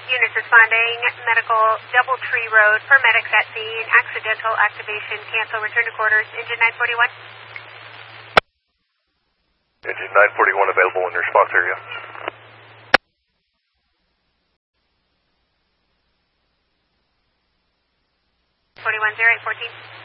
Units responding, medical, Doubletree Road, paramedics at scene, accidental activation, cancel, return to quarters, engine 941. Engine 941 available in your response area. 410814.